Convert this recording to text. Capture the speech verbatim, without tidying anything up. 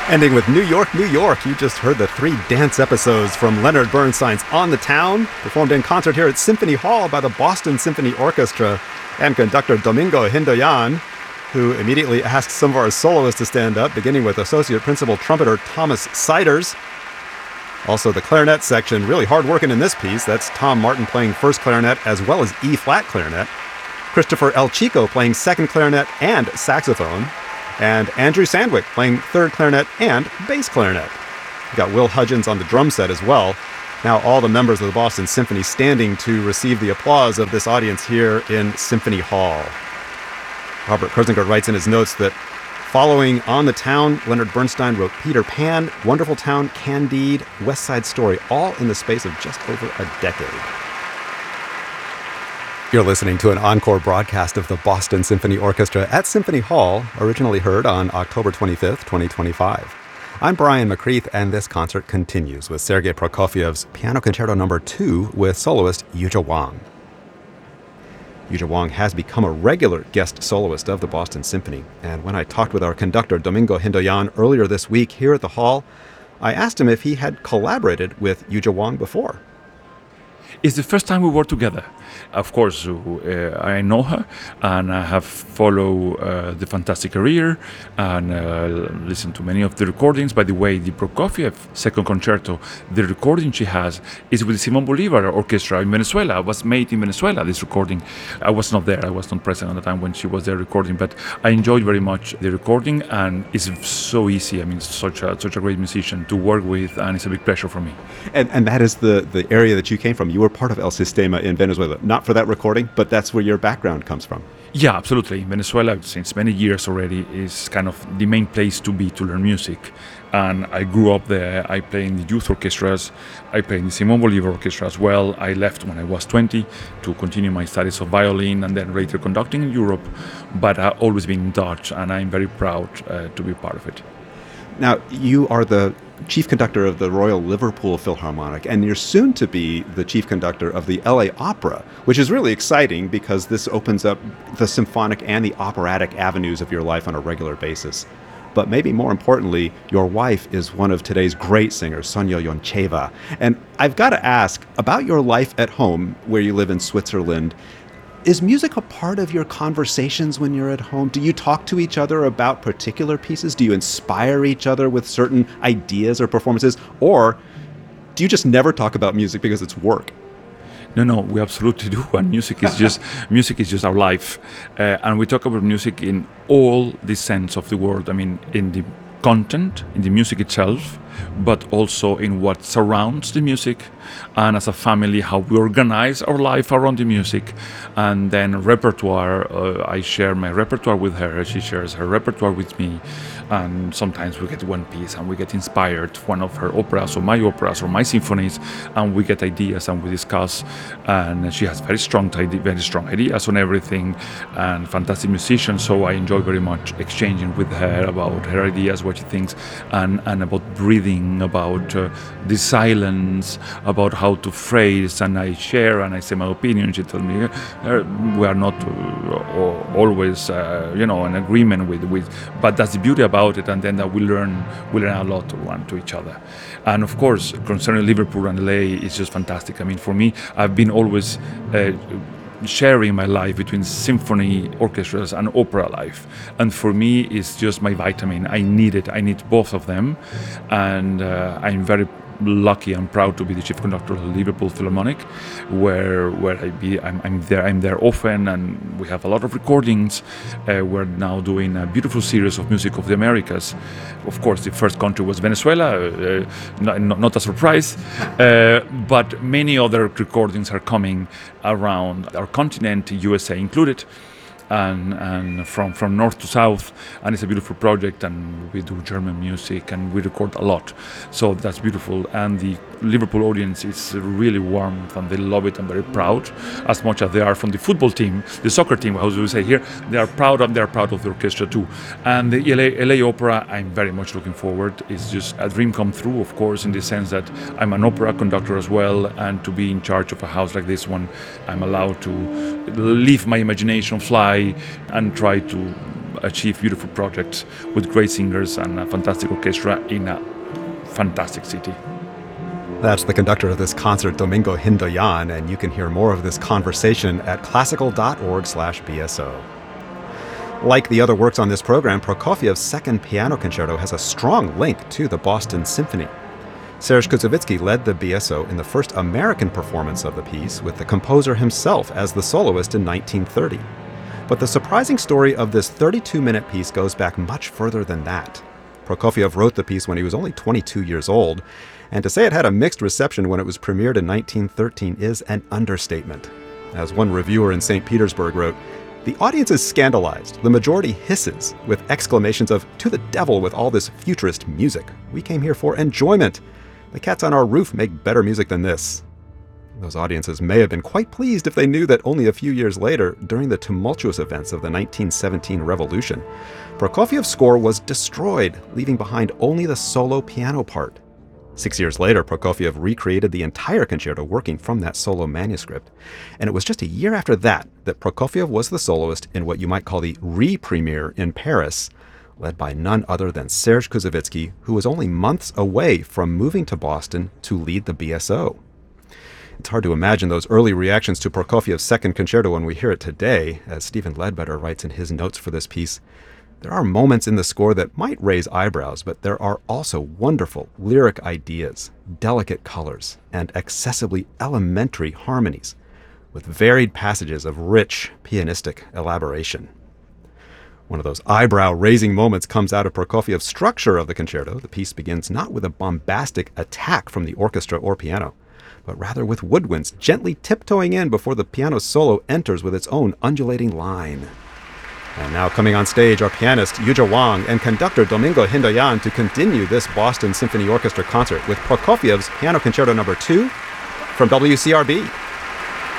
Ending with New York, New York. You just heard the three dance episodes from Leonard Bernstein's On the Town, performed in concert here at Symphony Hall by the Boston Symphony Orchestra and conductor Domingo Hindoyan, who immediately asked some of our soloists to stand up, beginning with Associate Principal Trumpeter Thomas Siders. Also, the clarinet section, really hard working in this piece. That's Tom Martin playing first clarinet as well as E-flat clarinet. Christopher El Chico playing second clarinet and saxophone. And Andrew Sandwick playing third clarinet and bass clarinet. We've got Will Hudgens on the drum set as well. Now all the members of the Boston Symphony standing to receive the applause of this audience here in Symphony Hall. Robert Kersengard writes in his notes that following On the Town, Leonard Bernstein wrote Peter Pan, Wonderful Town, Candide, West Side Story, all in the space of just over a decade. You're listening to an encore broadcast of the Boston Symphony Orchestra at Symphony Hall, originally heard on October twenty-fifth, twenty twenty-five. I'm Brian McCreath, and this concert continues with Sergei Prokofiev's Piano Concerto Number two with soloist Yuzha Wang. Yuzha Wang has become a regular guest soloist of the Boston Symphony, and when I talked with our conductor Domingo Hindoyan earlier this week here at the Hall, I asked him if he had collaborated with Yuzha Wang before. It's the first time we work together. Of course, uh, I know her, and I have followed uh, the fantastic career and uh, listened to many of the recordings. By the way, the Prokofiev second concerto, the recording she has is with the Simon Bolivar Orchestra in Venezuela. It was made in Venezuela, this recording. I was not there. I was not present at the time when she was there recording, but I enjoyed very much the recording, and it's so easy. I mean, such a, such a great musician to work with, and it's a big pleasure for me. And, and that is the, the area that you came from. You were part of El Sistema in Venezuela. Not for that recording, but that's where your background comes from. Yeah, absolutely. Venezuela, since many years already, is kind of the main place to be to learn music. And I grew up there. I play in the youth orchestras. I play in the Simon Bolivar Orchestra as well. I left when I was twenty to continue my studies of violin and then later conducting in Europe. But I've always been in touch, and I'm very proud uh, to be part of it. Now, you are the chief conductor of the Royal Liverpool Philharmonic, and you're soon to be the chief conductor of the L A Opera, which is really exciting because this opens up the symphonic and the operatic avenues of your life on a regular basis. But maybe more importantly, your wife is one of today's great singers, Sonia Yoncheva. And I've got to ask about your life at home, where you live in Switzerland. Is music a part of your conversations when you're at home? Do you talk to each other about particular pieces? Do you inspire each other with certain ideas or performances? Or do you just never talk about music because it's work? No, no, we absolutely do. And music is just music is just our life, uh, and we talk about music in all the sense of the word. I mean, in the content, in the music itself, but also in what surrounds the music, and as a family, how we organize our life around the music. And then repertoire, uh, I share my repertoire with her, she shares her repertoire with me, and sometimes we get one piece and we get inspired, one of her operas or my operas or my symphonies, and we get ideas and we discuss, and she has very strong, very strong ideas on everything, and fantastic musician, so I enjoy very much exchanging with her about her ideas, what she thinks, and, and about breathing, about uh, the silence, about how to phrase, and I share and I say my opinion. She tells me uh, we are not uh, always, uh, you know, in agreement with, with, but that's the beauty about it. And then that we learn, we learn a lot to one to each other. And of course, concerning Liverpool and L A, it's just fantastic. I mean, for me, I've been always uh, sharing my life between symphony orchestras and opera life, and for me it's just my vitamin. I need it. I need both of them, and uh, I'm very lucky and proud to be the chief conductor of the Liverpool Philharmonic, where where I be I'm, I'm there I'm there often, and we have a lot of recordings. Uh, we're now doing a beautiful series of music of the Americas. Of course, the first country was Venezuela, uh, not, not a surprise, uh, but many other recordings are coming around our continent, U S A included. And, and from, from north to south, and it's a beautiful project, and we do German music and we record a lot, so that's beautiful. And the Liverpool audience is really warm and they love it and very proud, as much as they are from the football team, the soccer team, how do we say here, they are proud of, they are proud of the orchestra too. And the L A, L A Opera, I'm very much looking forward. It's just a dream come true, of course, in the sense that I'm an opera conductor as well, and to be in charge of a house like this one, I'm allowed to leave my imagination fly and try to achieve beautiful projects with great singers and a fantastic orchestra in a fantastic city. That's the conductor of this concert, Domingo Hindoyan, and you can hear more of this conversation at classical.org slash BSO. Like the other works on this program, Prokofiev's Second Piano Concerto has a strong link to the Boston Symphony. Serge Koussevitzky led the B S O in the first American performance of the piece, with the composer himself as the soloist in nineteen thirty. But the surprising story of this thirty-two minute piece goes back much further than that. Prokofiev wrote the piece when he was only twenty-two years old, and to say it had a mixed reception when it was premiered in nineteen thirteen is an understatement. As one reviewer in Saint Petersburg wrote, "The audience is scandalized. The majority hisses, with exclamations of, 'To the devil with all this futurist music. We came here for enjoyment. The cats on our roof make better music than this.'" Those audiences may have been quite pleased if they knew that only a few years later, during the tumultuous events of the nineteen seventeen revolution, Prokofiev's score was destroyed, leaving behind only the solo piano part. Six years later, Prokofiev recreated the entire concerto working from that solo manuscript. And it was just a year after that that Prokofiev was the soloist in what you might call the re-premiere in Paris, led by none other than Serge Koussevitzky, who was only months away from moving to Boston to lead the B S O. It's hard to imagine those early reactions to Prokofiev's second concerto when we hear it today. As Stephen Ledbetter writes in his notes for this piece, there are moments in the score that might raise eyebrows, but there are also wonderful lyric ideas, delicate colors, and accessibly elementary harmonies, with varied passages of rich pianistic elaboration. One of those eyebrow-raising moments comes out of Prokofiev's structure of the concerto. The piece begins not with a bombastic attack from the orchestra or piano, but rather with woodwinds gently tiptoeing in before the piano solo enters with its own undulating line. And now coming on stage are pianist Yuzha Wang and conductor Domingo Hindoyan to continue this Boston Symphony Orchestra concert with Prokofiev's Piano Concerto number two from W C R B.